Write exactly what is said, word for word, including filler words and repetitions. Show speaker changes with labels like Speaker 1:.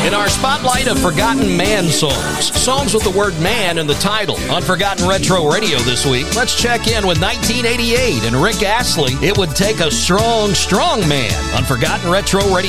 Speaker 1: In our spotlight of forgotten man songs, songs with the word man in the title, on Forgotten Retro Radio this week, let's check in with nineteen eighty-eight and Rick Astley. It would take a strong, strong man on Forgotten Retro Radio.